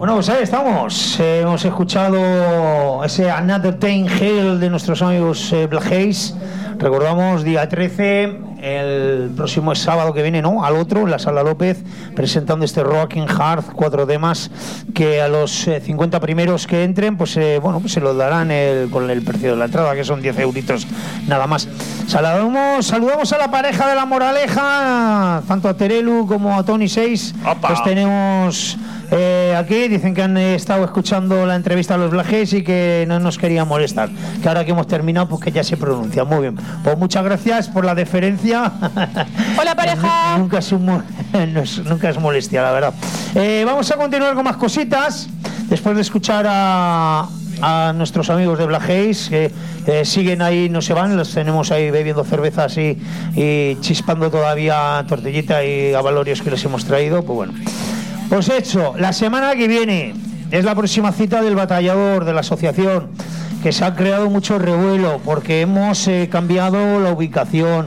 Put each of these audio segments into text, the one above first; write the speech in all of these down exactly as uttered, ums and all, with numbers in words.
Bueno, pues ahí estamos. Eh, hemos escuchado ese Another Day in Hell de nuestros amigos eh, Black Haze. Recordamos, día trece, el próximo sábado que viene, ¿no? Al otro, en la Sala López, presentando este Rocking Heart, cuatro temas que a los eh, cincuenta primeros que entren, pues eh, bueno, pues se los darán el, con el precio de la entrada, que son diez euritos nada más. Saludamos, saludamos a la pareja de La Moraleja, tanto a Terelu como a Tony seis. Pues tenemos eh, aquí, dicen que han estado escuchando la entrevista a los Black Haze y que no nos querían molestar, que ahora que hemos terminado, pues que ya se pronuncia. Muy bien, pues muchas gracias por la deferencia. Hola, pareja. Nunca es, un, nunca es molestia, la verdad. Eh, vamos a continuar con más cositas, después de escuchar a... a nuestros amigos de Black Haze, que eh, siguen ahí, no se van, los tenemos ahí bebiendo cervezas y, y chispando todavía tortillita y avalorios que les hemos traído. Pues bueno, pues hecho, la semana que viene es la próxima cita del batallador de la asociación, que se ha creado mucho revuelo porque hemos eh, cambiado la ubicación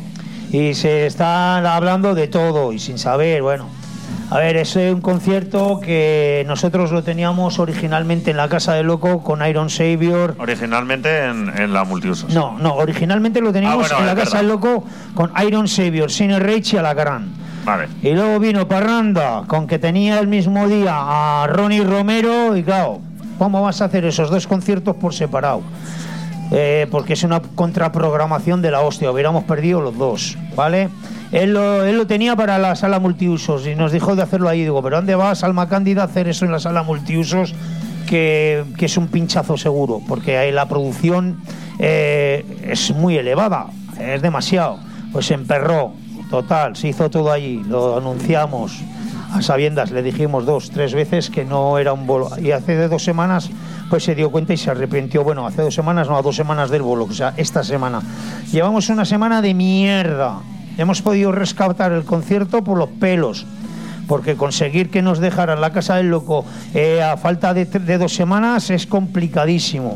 y se está hablando de todo y sin saber, bueno. A ver, es un concierto que nosotros lo teníamos originalmente en la Casa del Loco con Iron Savior. Originalmente en, en la Multiusos. No, no, originalmente lo teníamos ah, bueno, en la Casa del Loco con Iron Savior, Cine Rage y Alacrán. Vale. Y luego vino Parranda, con que tenía el mismo día a Ronnie Romero, y claro, ¿cómo vas a hacer esos dos conciertos por separado? Eh, porque es una contraprogramación de la hostia, hubiéramos perdido los dos, ¿vale? Él lo, él lo tenía para la sala multiusos y nos dijo de hacerlo ahí. Digo, ¿pero dónde vas, Alma Cándida, a hacer eso en la sala multiusos? Que, que es un pinchazo seguro, porque ahí la producción eh, es muy elevada, es demasiado. Pues se emperró, total, se hizo todo allí, lo anunciamos a sabiendas, le dijimos dos, tres veces que no era un bolo. Y hace de dos semanas pues se dio cuenta y se arrepintió. Bueno, hace dos semanas, no, a dos semanas del bolo, o sea, esta semana. Llevamos una semana de mierda. Hemos podido rescatar el concierto por los pelos, porque conseguir que nos dejaran la Casa del Loco eh, a falta de, de dos semanas es complicadísimo.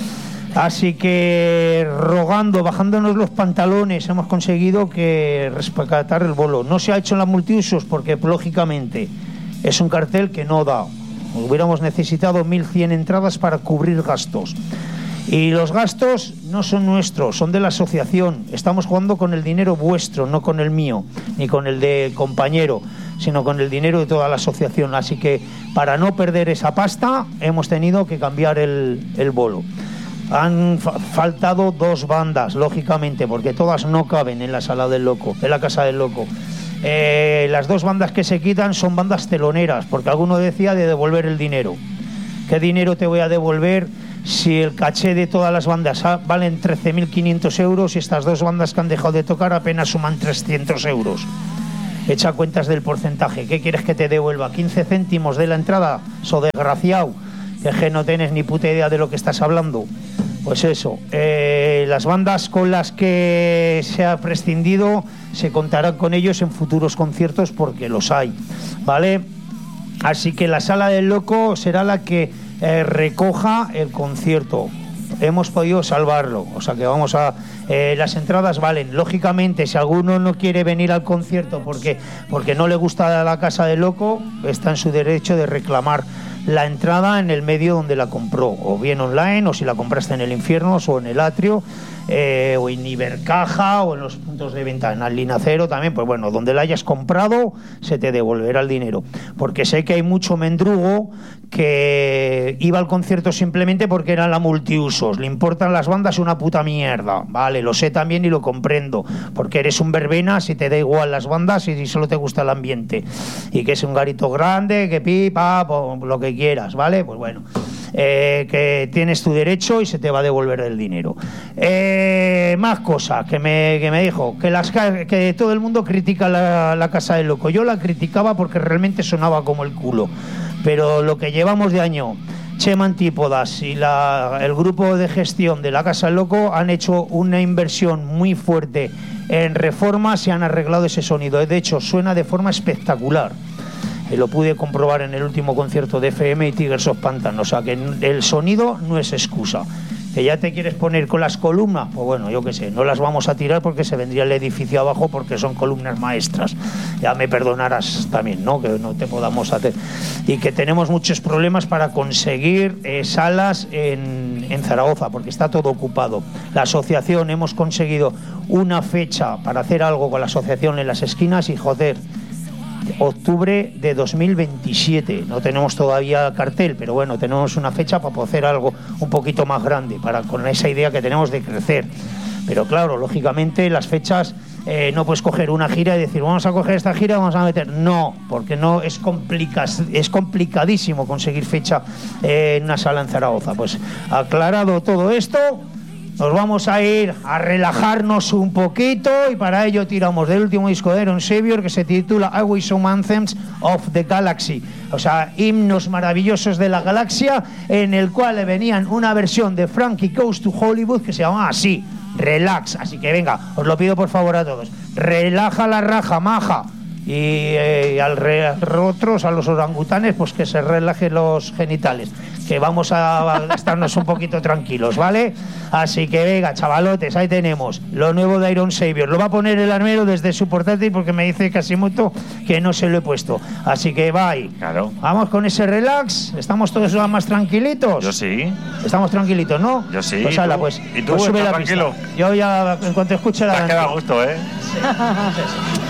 Así que rogando, bajándonos los pantalones, hemos conseguido que rescatar el bolo. No se ha hecho en la multiusos porque, lógicamente, es un cartel que no da. Hubiéramos necesitado mil cien entradas para cubrir gastos. Y los gastos no son nuestros, son de la asociación. Estamos jugando con el dinero vuestro, no con el mío, ni con el del compañero, sino con el dinero de toda la asociación. Así que para no perder esa pasta hemos tenido que cambiar el, el bolo. Han fa- faltado dos bandas, lógicamente, porque todas no caben en la sala del Loco, en la Casa del Loco. Eh, las dos bandas que se quitan son bandas teloneras, porque alguno decía de devolver el dinero. ¿Qué dinero te voy a devolver si el caché de todas las bandas valen trece mil quinientos euros y estas dos bandas que han dejado de tocar apenas suman trescientos euros? Echa cuentas del porcentaje. ¿Qué quieres que te devuelva? ¿quince céntimos de la entrada? So desgraciado, que no tienes ni puta idea de lo que estás hablando. Pues eso, eh, las bandas con las que se ha prescindido se contarán con ellos en futuros conciertos porque los hay, ¿vale? Así que la Sala del Loco será la que eh, recoja el concierto. Hemos podido salvarlo, o sea que vamos a... Eh, las entradas valen. Lógicamente, si alguno no quiere venir al concierto porque, porque no le gusta la Casa del Loco, está en su derecho de reclamar la entrada en el medio donde la compró, o bien online, o si la compraste en el Infierno o en el Atrio, eh, o en Ibercaja, o en los puntos de venta, en Allinacero también. Pues bueno, donde la hayas comprado se te devolverá el dinero, porque sé que hay mucho mendrugo que iba al concierto simplemente porque era la multiusos, le importan las bandas una puta mierda, vale, lo sé también y lo comprendo, porque eres un verbena si te da igual las bandas y si solo te gusta el ambiente, y que es un garito grande, que pipa, lo que quieras, ¿vale? Pues bueno, eh, que tienes tu derecho y se te va a devolver el dinero. Eh, más cosas que me, que me dijo, que, las, que todo el mundo critica la, la Casa del Loco. Yo la criticaba porque realmente sonaba como el culo, pero lo que llevamos de año, Chema Antípodas y la, el grupo de gestión de la Casa del Loco han hecho una inversión muy fuerte en reformas y han arreglado ese sonido. De hecho, suena de forma espectacular. Y lo pude comprobar en el último concierto de F M y Tigers of Pantan. O sea que el sonido no es excusa. que ya te quieres poner con las columnas, pues bueno, yo qué sé, no las vamos a tirar porque se vendría el edificio abajo porque son columnas maestras. Ya me perdonarás también, ¿no? Que no te podamos hacer. Y que tenemos muchos problemas para conseguir eh, salas en, en Zaragoza porque está todo ocupado. La asociación, hemos conseguido una fecha para hacer algo con la asociación en las esquinas y joder, octubre de dos mil veintisiete. No tenemos todavía cartel, pero bueno, tenemos una fecha para poder hacer algo un poquito más grande, para con esa idea que tenemos de crecer. Pero claro, lógicamente las fechas eh, no puedes coger una gira y decir vamos a coger esta gira, vamos a meter. No, porque no es complica, es complicadísimo conseguir fecha eh, en una sala en Zaragoza. Pues aclarado todo esto, nos vamos a ir a relajarnos un poquito y para ello tiramos del último disco de Iron Savior que se titula Always Some Anthems of the Galaxy, o sea, himnos maravillosos de la galaxia, en el cual le venían una versión de Frankie Goes to Hollywood que se llamaba así, Relax. Así que venga, os lo pido por favor a todos, relaja la raja, maja. Y eh, al re, otros, a los orangutanes, pues que se relajen los genitales, que vamos a, a estarnos un poquito tranquilos, ¿vale? Así que venga, chavalotes, ahí tenemos lo nuevo de Iron Savior. Lo va a poner el armero desde su portátil porque me dice Casimoto que no se lo he puesto. Así que bye. Claro. Vamos con ese relax. ¿Estamos todos más tranquilitos? Yo sí. Estamos tranquilitos, ¿no? Yo sí. Pues hala, pues. ¿Y tú? Pues sube la tranquilo? pista. Yo ya, en cuanto escuche la... Te has quedado a gusto, ¿eh? Sí, sí, sí.